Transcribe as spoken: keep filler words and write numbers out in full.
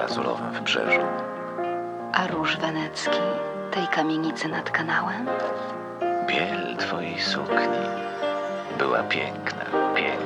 lazurowym wybrzeżu. A róż wenecki tej kamienicy nad kanałem? Biel twojej sukni była piękna, piękna.